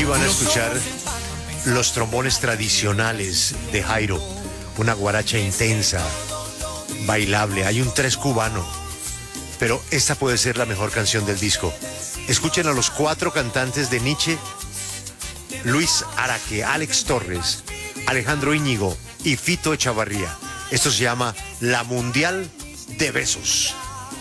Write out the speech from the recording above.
van a escuchar los trombones tradicionales de Jairo, una guaracha intensa, bailable. Hay un tres cubano, pero esta puede ser la mejor canción del disco. Escuchen a los 4 cantantes de Nietzsche: Luis Araque, Alex Torres, Alejandro Íñigo y Fito Echavarría. Esto se llama La Mundial de Besos.